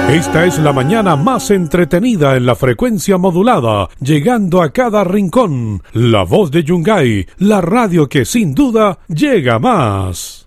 Esta es la mañana más entretenida en la frecuencia modulada, llegando a cada rincón. La voz de Yungay, la radio que sin duda llega más.